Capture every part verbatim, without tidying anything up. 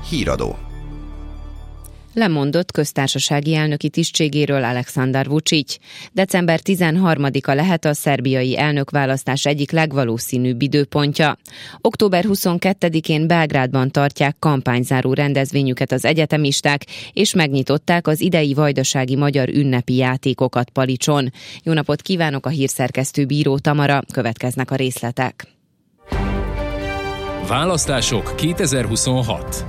Híradó. Lemondott köztársasági elnöki tisztségéről Aleksandar Vučić. december tizenharmadika lehet a szerbiai elnökválasztás egyik legvalószínűbb időpontja. október huszonkettedikén Belgrádban tartják kampányzáró rendezvényüket az egyetemisták, és megnyitották az idei vajdasági magyar ünnepi játékokat Palicson. Jó napot kívánok, a hírszerkesztő Bíró Tamara, következnek a részletek. Választások kétezer-huszonhat.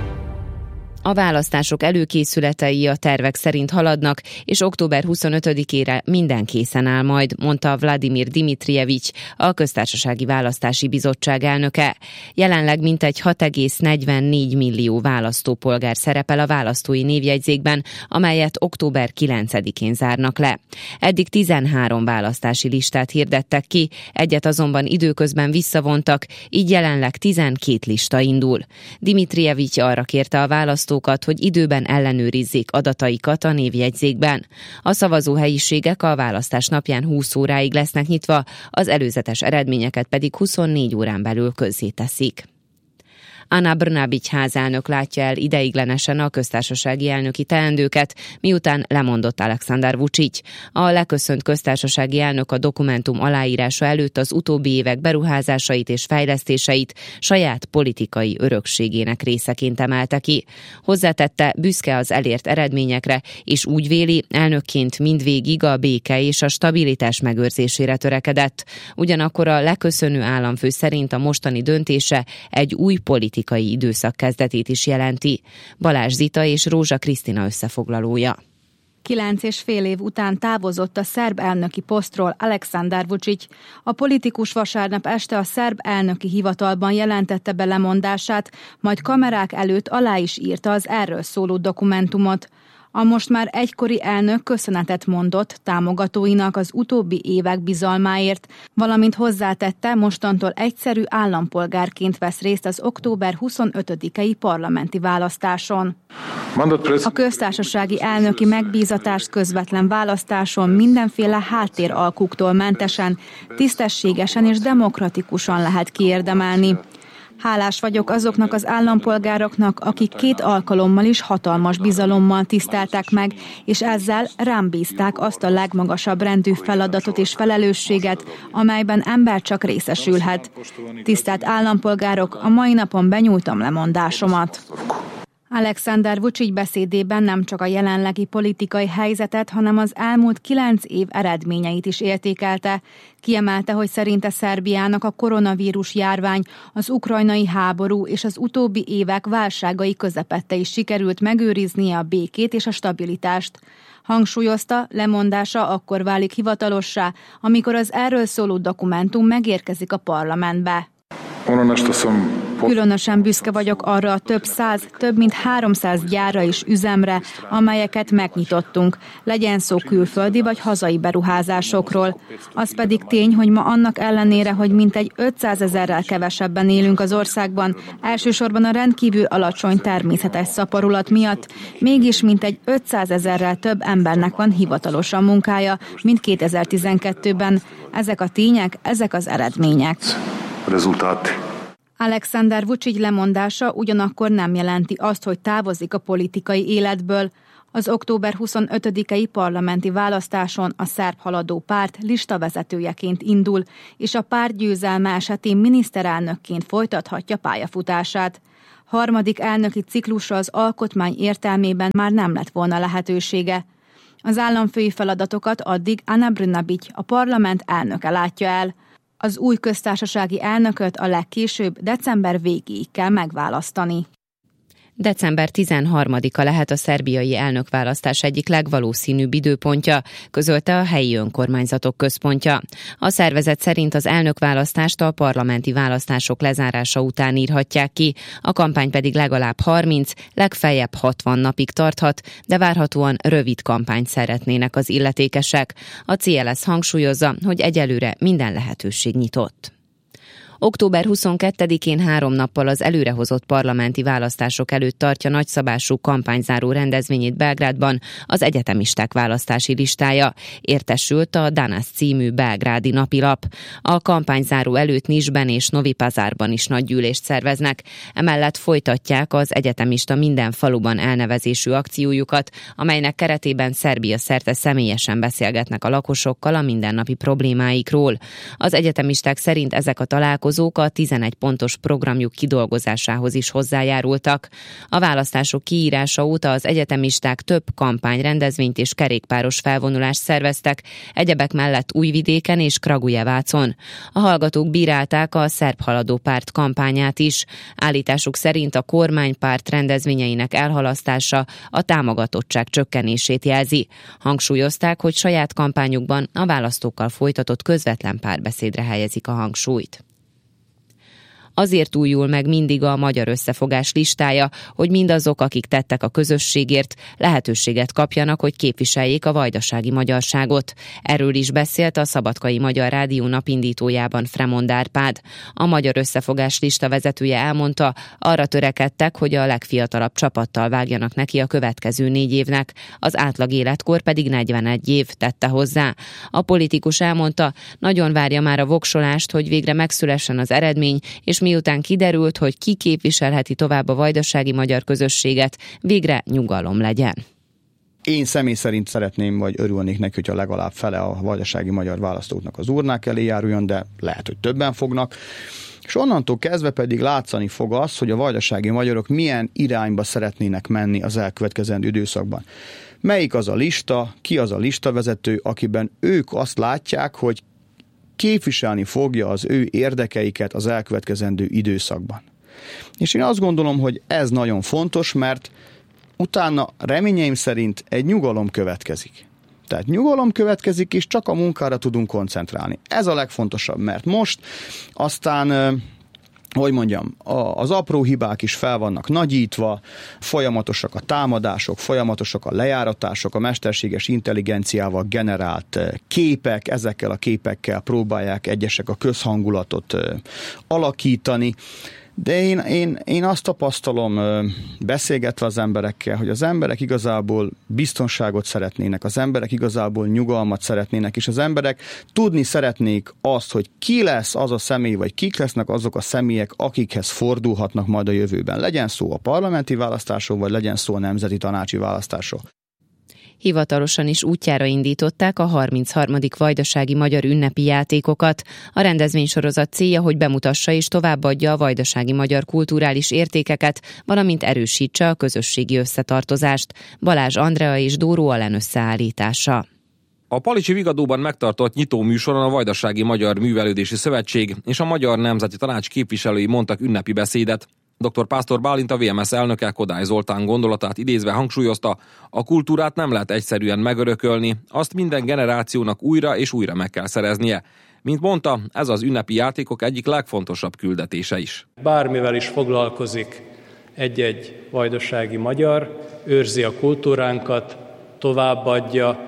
A választások előkészületei a tervek szerint haladnak, és október huszonötödikére minden készen áll majd, mondta Vladimir Dimitrijevics, a Köztársasági Választási Bizottság elnöke. Jelenleg mintegy hat egész negyvennégy millió választópolgár szerepel a választói névjegyzékben, amelyet október kilencedikén zárnak le. Eddig tizenhárom választási listát hirdettek ki, egyet azonban időközben visszavontak, így jelenleg tizenkét lista indul. Dimitrijevics arra kérte a választókat, hogy időben ellenőrizzék adataikat a névjegyzékben. A szavazóhelyiségek a választás napján húsz óráig lesznek nyitva, az előzetes eredményeket pedig huszonnégy órán belül közzéteszik. Ana Brnabić házelnök látja el ideiglenesen a köztársasági elnöki teendőket, miután lemondott Aleksandar Vučić. A leköszönt köztársasági elnök a dokumentum aláírása előtt az utóbbi évek beruházásait és fejlesztéseit saját politikai örökségének részeként emelte ki. Hozzátette, büszke az elért eredményekre, és úgy véli, elnökként mindvégig a béke és a stabilitás megőrzésére törekedett. Ugyanakkor a leköszönő államfő szerint a mostani döntése egy új politikai időszak kezdetét is jelenti. Balázs Zita és Rózsa Krisztina összefoglalója. Kilenc és fél év után távozott a szerb elnöki posztról Aleksandar Vučić. A politikus vasárnap este a szerb elnöki hivatalban jelentette be lemondását, majd kamerák előtt alá is írta az erről szóló dokumentumot. A most már egykori elnök köszönetet mondott támogatóinak az utóbbi évek bizalmáért, valamint hozzátette, mostantól egyszerű állampolgárként vesz részt az október huszonötödikei parlamenti választáson. A köztársasági elnöki megbízatást közvetlen választáson mindenféle háttéralkuktól mentesen, tisztességesen és demokratikusan lehet kiérdemelni. Hálás vagyok azoknak az állampolgároknak, akik két alkalommal is hatalmas bizalommal tiszteltek meg, és ezzel rám bízták azt a legmagasabb rendű feladatot és felelősséget, amelyben ember csak részesülhet. Tisztelt állampolgárok, a mai napon benyújtom lemondásomat. Aleksandar Vučić beszédében nem csak a jelenlegi politikai helyzetet, hanem az elmúlt kilenc év eredményeit is értékelte. Kiemelte, hogy szerinte Szerbiának a koronavírus járvány, az ukrajnai háború és az utóbbi évek válságai közepette is sikerült megőriznie a békét és a stabilitást. Hangsúlyozta, lemondása akkor válik hivatalossá, amikor az erről szóló dokumentum megérkezik a parlamentbe. Különösen büszke vagyok arra a több száz, több mint háromszáz gyárra és üzemre, amelyeket megnyitottunk, legyen szó külföldi vagy hazai beruházásokról. Az pedig tény, hogy ma annak ellenére, hogy mintegy ötszázezerrel kevesebben élünk az országban, elsősorban a rendkívül alacsony természetes szaporulat miatt, mégis mintegy ötszázezerrel több embernek van hivatalosan munkája, mint kétezer-tizenkettőben. Ezek a tények, ezek az eredmények. Rezultát. Aleksandar Vučić lemondása ugyanakkor nem jelenti azt, hogy távozik a politikai életből. Az október huszonötödikei parlamenti választáson a szerb haladó párt listavezetőjeként indul, és a párt győzelme esetén miniszterelnökként folytathatja pályafutását. Harmadik elnöki ciklusra az alkotmány értelmében már nem lett volna lehetősége. Az államfői feladatokat addig Ana Brnabić, a parlament elnöke látja el. Az új köztársasági elnököt a legkésőbb december végéig kell megválasztani. december tizenharmadika lehet a szerbiai elnökválasztás egyik legvalószínűbb időpontja, közölte a helyi önkormányzatok központja. A szervezet szerint az elnökválasztást a parlamenti választások lezárása után írhatják ki, a kampány pedig legalább harminc, legfeljebb hatvan napig tarthat, de várhatóan rövid kampányt szeretnének az illetékesek. A cé el es hangsúlyozza, hogy egyelőre minden lehetőség nyitott. október huszonkettedikén három nappal az előrehozott parlamenti választások előtt tartja nagyszabású kampányzáró rendezvényét Belgrádban az egyetemisták választási listája, értesült a Danas című belgrádi napilap. A kampányzáró előtt Nisben és Novi Pazarban is nagy gyűlést szerveznek, emellett folytatják az egyetemista minden faluban elnevezésű akciójukat, amelynek keretében Szerbia szerte személyesen beszélgetnek a lakosokkal a mindennapi problémáikról. Az egyetemisták szerint ezek a találkozók a tizenegy pontos programjuk kidolgozásához is hozzájárultak. A választások kiírása óta az egyetemisták több kampányrendezvényt és kerékpáros felvonulást szerveztek, egyebek mellett Újvidéken és Kragujevácon. A hallgatók bírálták a szerb haladó párt kampányát is. Állításuk szerint a kormánypárt rendezvényeinek elhalasztása a támogatottság csökkenését jelzi. Hangsúlyozták, hogy saját kampányukban a választókkal folytatott közvetlen párbeszédre helyezik a hangsúlyt. Azért újul meg mindig a Magyar Összefogás listája, hogy mindazok, akik tettek a közösségért, lehetőséget kapjanak, hogy képviseljék a vajdasági magyarságot. Erről is beszélt a Szabadkai Magyar Rádió napindítójában Fremond Árpád. A Magyar Összefogás lista vezetője elmondta, arra törekedtek, hogy a legfiatalabb csapattal vágjanak neki a következő négy évnek, az átlag életkor pedig negyvenegy év, tette hozzá. A politikus elmondta, nagyon várja már a voksolást, hogy végre megszülessen az eredmény, és miután kiderült, hogy ki képviselheti tovább a vajdasági magyar közösséget, végre nyugalom legyen. Én személy szerint szeretném, vagy örülnék neki, hogyha legalább fele a vajdasági magyar választóknak az urnák elé járuljon, de lehet, hogy többen fognak. És onnantól kezdve pedig látszani fog az, hogy a vajdasági magyarok milyen irányba szeretnének menni az elkövetkezendő időszakban. Melyik az a lista, ki az a listavezető, akiben ők azt látják, hogy képviselni fogja az ő érdekeiket az elkövetkezendő időszakban. És én azt gondolom, hogy ez nagyon fontos, mert utána reményeim szerint egy nyugalom következik. Tehát nyugalom következik, és csak a munkára tudunk koncentrálni. Ez a legfontosabb, mert most aztán, hogy mondjam, az apró hibák is fel vannak nagyítva, folyamatosak a támadások, folyamatosak a lejáratások, a mesterséges intelligenciával generált képek, ezekkel a képekkel próbálják egyesek a közhangulatot alakítani. De én, én, én azt tapasztalom, beszélgetve az emberekkel, hogy az emberek igazából biztonságot szeretnének, az emberek igazából nyugalmat szeretnének, és az emberek tudni szeretnék azt, hogy ki lesz az a személy, vagy kik lesznek azok a személyek, akikhez fordulhatnak majd a jövőben. Legyen szó a parlamenti választásról, vagy legyen szó a nemzeti tanácsi választásról. Hivatalosan is útjára indították a harmincharmadik vajdasági magyar ünnepi játékokat. A rendezvénysorozat célja, hogy bemutassa és továbbadja a vajdasági magyar kulturális értékeket, valamint erősítse a közösségi összetartozást. Balázs Andrea és Dóró Alen összeállítása. A Palicsi Vigadóban megtartott nyitó műsoron a Vajdasági Magyar Művelődési Szövetség és a Magyar Nemzeti Tanács képviselői mondtak ünnepi beszédet. doktor Pásztor Bálint, a vé em es elnöke Kodály Zoltán gondolatát idézve hangsúlyozta, a kultúrát nem lehet egyszerűen megörökölni, azt minden generációnak újra és újra meg kell szereznie. Mint mondta, ez az ünnepi játékok egyik legfontosabb küldetése is. Bármivel is foglalkozik egy-egy vajdasági magyar, őrzi a kultúránkat, továbbadja,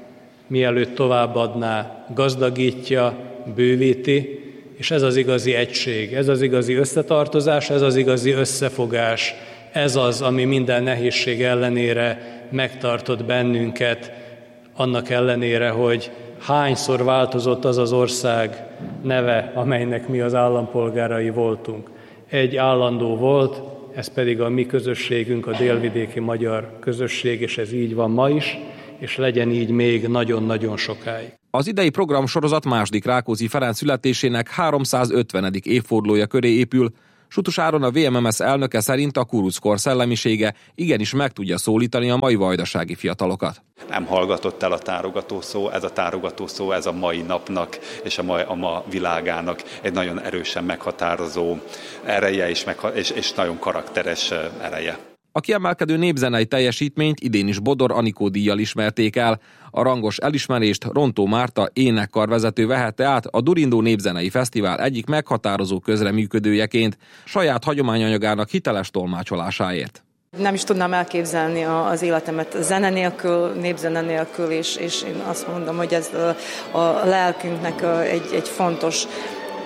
mielőtt továbbadná, gazdagítja, bővíti, és ez az igazi egység, ez az igazi összetartozás, ez az igazi összefogás, ez az, ami minden nehézség ellenére megtartott bennünket, annak ellenére, hogy hányszor változott az az ország neve, amelynek mi az állampolgárai voltunk. Egy állandó volt, ez pedig a mi közösségünk, a délvidéki magyar közösség, és ez így van ma is, és legyen így még nagyon-nagyon sokáig. Az idei programsorozat második Rákóczi Ferenc születésének háromszázötvenedik évfordulója köré épül. Sutus Áron, a vé em em es elnöke szerint a kuruckor szellemisége igenis meg tudja szólítani a mai vajdasági fiatalokat. Nem hallgatott el a tárogató szó, ez a tárogató szó, ez a mai napnak és a ma, a ma világának egy nagyon erősen meghatározó ereje és, megha- és, és nagyon karakteres ereje. A kiemelkedő népzenei teljesítményt idén is Bodor Anikó díjjal ismerték el. A rangos elismerést Rontó Márta énekkarvezető vehette át a Durindó Népzenei Fesztivál egyik meghatározó közreműködőjeként, saját hagyományanyagának hiteles tolmácsolásáért. Nem is tudnám elképzelni az életemet zene nélkül, népzene nélkül, és, és én azt mondom, hogy ez a, a lelkünknek egy, egy fontos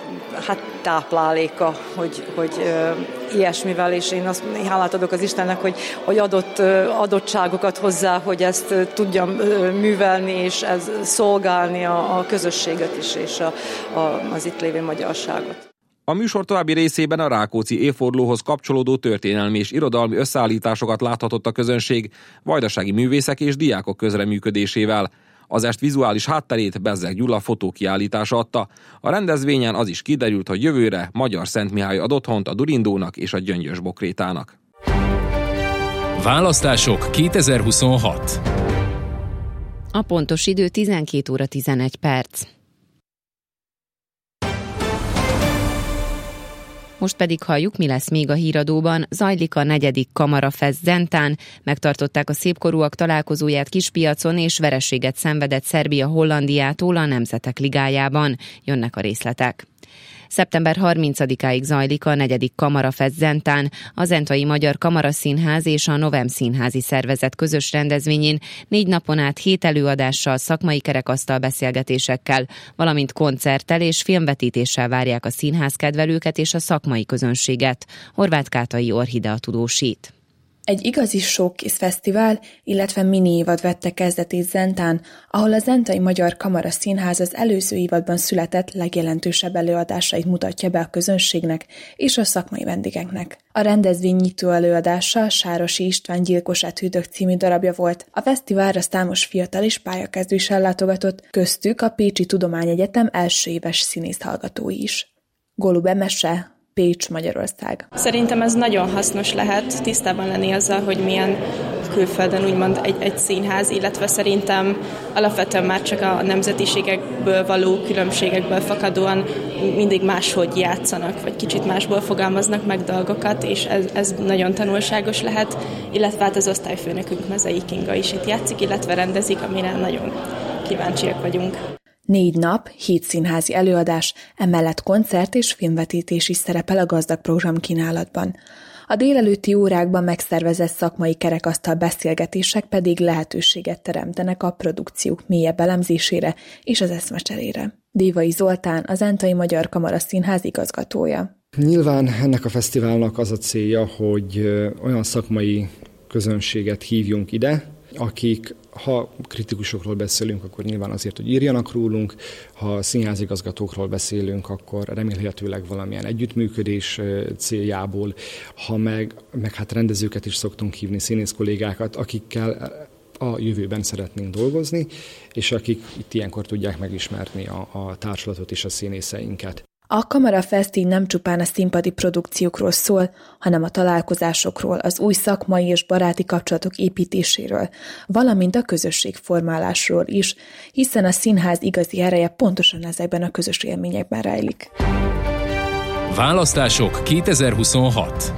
hát tápláléka, hogy, hogy ilyesmivel, és én azt hálát adok az Istennek, hogy, hogy adott adottságokat hozzá, hogy ezt tudjam művelni, és ez szolgálni a, a közösséget is, és a, a, az itt lévő magyarságot. A műsor további részében a Rákóczi évfordulóhoz kapcsolódó történelmi és irodalmi összeállításokat láthatott a közönség vajdasági művészek és diákok közreműködésével. Az est vizuális hátterét Bezzeg Gyula fotókiállítása adta. A rendezvényen az is kiderült, hogy jövőre Magyar Szent Mihály ad otthont a Durindónak és a Gyöngyös Bokrétának. Választások kétezer-huszonhat. A pontos idő tizenkét óra tizenegy perc. Most pedig halljuk, mi lesz még a híradóban. Zajlik a negyedik Kamarafest Zentán, megtartották a szépkorúak találkozóját Kispiacon, és vereséget szenvedett Szerbia Hollandiától a Nemzetek Ligájában. Jönnek a részletek. szeptember harmincadikáig zajlik a negyedik Kamarafest Zentán, a Zentai Magyar Kamaraszínház és a Novem Színházi Szervezet közös rendezvényén négy napon át hét előadással, szakmai kerekasztal beszélgetésekkel, valamint koncerttel és filmvetítéssel várják a színházkedvelőket és a szakmai közönséget. Horváth Kátai Orhidea tudósít. Egy igazi showkész fesztivál, illetve mini évad vette kezdetét Zentán, ahol a Zentai Magyar Kamaraszínház az előző évadban született legjelentősebb előadásait mutatja be a közönségnek és a szakmai vendégeknek. A rendezvény nyitó előadása Sárosi István Gyilkos etűdök című darabja volt. A fesztiválra számos fiatal és pályakezdő is ellátogatott, köztük a Pécsi Tudományegyetem első éves színész hallgatói is. Golub Emese, Pécs, Magyarország. Szerintem ez nagyon hasznos lehet tisztában lenni azzal, hogy milyen külföldön úgymond egy, egy színház, illetve szerintem alapvetően már csak a nemzetiségekből való különbségekből fakadóan mindig máshogy játszanak, vagy kicsit másból fogalmaznak meg dolgokat, és ez, ez nagyon tanulságos lehet, illetve hát az osztályfőnökünk Mezei Kinga is itt játszik, illetve rendezik, amire nagyon kíváncsiak vagyunk. Négy nap, hét színházi előadás, emellett koncert és filmvetítés is szerepel a gazdag programkínálatban. A délelőtti órákban megszervezett szakmai kerekasztal beszélgetések pedig lehetőséget teremtenek a produkciók mélyebb elemzésére és az eszmecserére. Dévai Zoltán, a Zentai Magyar Kamaraszínház igazgatója. Nyilván ennek a fesztiválnak az a célja, hogy olyan szakmai közönséget hívjunk ide, akik, ha kritikusokról beszélünk, akkor nyilván azért, hogy írjanak rólunk, ha színházigazgatókról beszélünk, akkor remélhetőleg valamilyen együttműködés céljából, ha meg, meg hát rendezőket is szoktunk hívni, színész kollégákat, akikkel a jövőben szeretnénk dolgozni, és akik itt ilyenkor tudják megismerni a, a társulatot és a színészeinket. A Kamarafest így nem csupán a színpadi produkciókról szól, hanem a találkozásokról, az új szakmai és baráti kapcsolatok építéséről, valamint a közösségformálásról is, hiszen a színház igazi ereje pontosan ezekben a közös élményekben rejlik. Választások kétezer-huszonhat.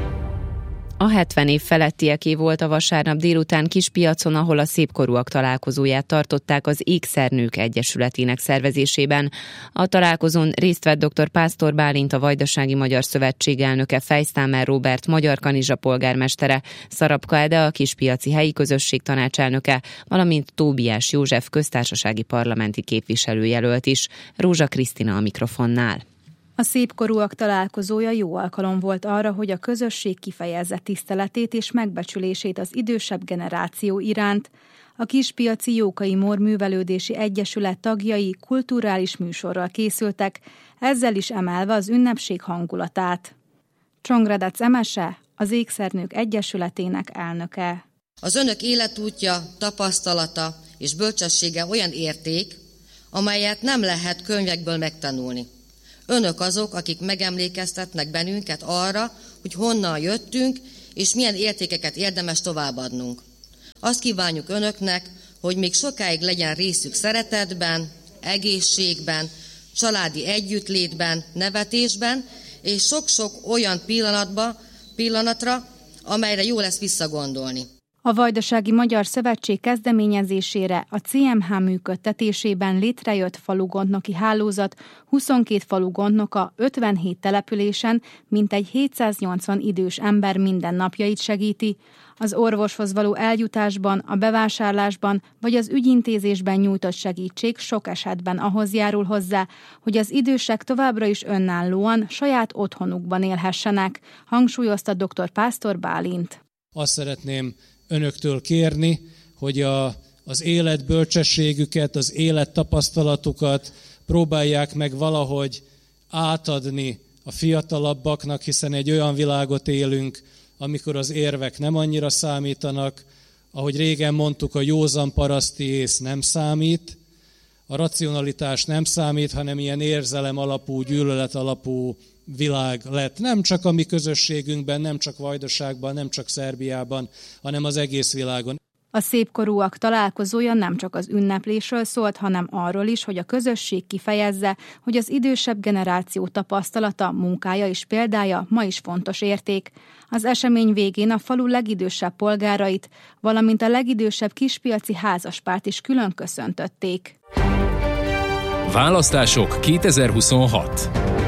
A hetven év felettiaké volt a vasárnap délután Kispiacon, ahol a szépkorúak találkozóját tartották az Ékszernők Egyesületének szervezésében. A találkozón részt vett dr. Pásztor Bálint, a Vajdasági Magyar Szövetség elnöke, Fejsztámer Róbert, Magyar Kanizsa polgármestere, Szarabka Ede, a Kispiaci Helyi Közösség tanácselnöke, valamint Tóbiás József köztársasági parlamenti képviselőjelölt is. Rózsa Krisztina a mikrofonnál. A szépkorúak találkozója jó alkalom volt arra, hogy a közösség kifejezze tiszteletét és megbecsülését az idősebb generáció iránt. A Kispiaci Jókai Mór Művelődési Egyesület tagjai kulturális műsorral készültek, ezzel is emelve az ünnepség hangulatát. Csongradec Emese, az Ékszernők Egyesületének elnöke. Az önök életútja, tapasztalata és bölcsessége olyan érték, amelyet nem lehet könyvekből megtanulni. Önök azok, akik megemlékeztetnek bennünket arra, hogy honnan jöttünk, és milyen értékeket érdemes továbbadnunk. Azt kívánjuk önöknek, hogy még sokáig legyen részük szeretetben, egészségben, családi együttlétben, nevetésben, és sok-sok olyan pillanatba, pillanatra, amelyre jó lesz visszagondolni. A Vajdasági Magyar Szövetség kezdeményezésére a cé em há működtetésében létrejött falugondnoki hálózat huszonkét falugondnoka ötvenhét településen mintegy hétszáznyolcvan idős ember mindennapjait segíti. Az orvoshoz való eljutásban, a bevásárlásban vagy az ügyintézésben nyújtott segítség sok esetben ahhoz járul hozzá, hogy az idősek továbbra is önállóan saját otthonukban élhessenek, hangsúlyozta dr. Pásztor Bálint. Azt szeretném önöktől kérni, hogy a, az életbölcsességüket, az élettapasztalatukat próbálják meg valahogy átadni a fiatalabbaknak, hiszen egy olyan világot élünk, amikor az érvek nem annyira számítanak, ahogy régen mondtuk, a józan paraszti ész nem számít, a racionalitás nem számít, hanem ilyen érzelem alapú, gyűlölet alapú világ lett. Nem csak a mi közösségünkben, nem csak Vajdaságban, nem csak Szerbiában, hanem az egész világon. A szépkorúak találkozója nem csak az ünneplésről szólt, hanem arról is, hogy a közösség kifejezze, hogy az idősebb generáció tapasztalata, munkája és példája ma is fontos érték. Az esemény végén a falu legidősebb polgárait, valamint a legidősebb kispiaci házaspárt is külön köszöntötték. Választások kétezer-huszonhat.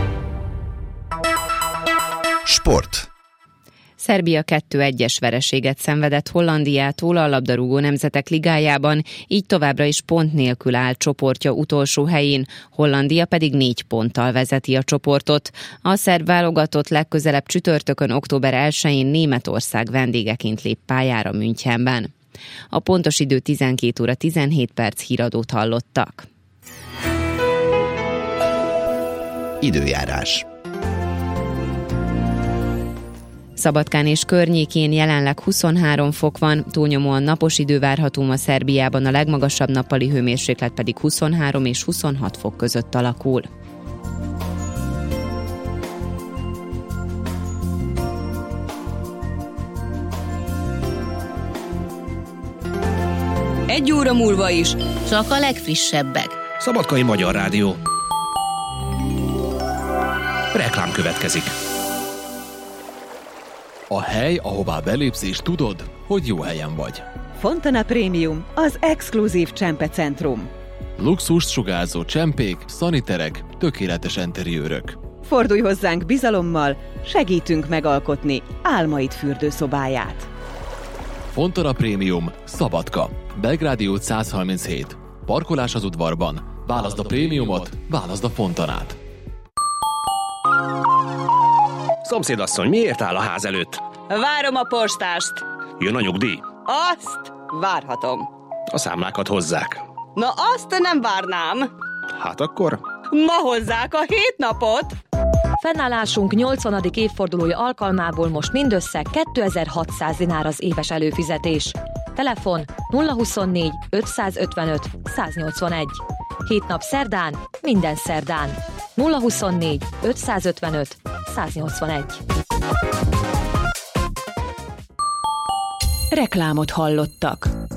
Sport. Szerbia kettő egyes vereséget szenvedett Hollandiától a labdarúgó nemzetek ligájában, így továbbra is pont nélkül áll csoportja utolsó helyén, Hollandia pedig négy ponttal vezeti a csoportot. A szerb válogatott legközelebb csütörtökön október elsején Németország vendégeként lép pályára Münchenben. A pontos idő tizenkét óra tizenhét perc, híradót hallottak. Időjárás. Szabadkán és környékén jelenleg huszonhárom fok van, túlnyomóan napos idő várható ma Szerbiában, a legmagasabb nappali hőmérséklet pedig huszonhárom és huszonhat fok között alakul. Egy óra múlva is csak a legfrissebbek. Szabadkai Magyar Rádió. Reklám következik. A hely, ahová belépsz és tudod, hogy jó helyen vagy. Fontana Premium, az exkluzív csempecentrum. Luxust sugárzó csempék, szaniterek, tökéletes enteriőrök. Fordulj hozzánk bizalommal, segítünk megalkotni álmaid fürdőszobáját. Fontana Premium, Szabadka, Belgrádi út száz harminchét. Parkolás az udvarban. Válaszd a prémiumot, válaszd a Fontanát. Szomszédasszony, miért áll a ház előtt? Várom a postást. Jön a nyugdíj? Azt várhatom. A számlákat hozzák. Na azt nem várnám. Hát akkor? Ma hozzák a hét napot. Fennállásunk nyolcvanadik évfordulója alkalmából most mindössze kétezer-hatszáz dinár az éves előfizetés. Telefon nulla huszonnégy ötszázötvenöt száznyolcvanegy. Hét nap szerdán, minden szerdán. nulla huszonnégy ötszázötvenöt száznyolcvanegy. Reklámot hallottak.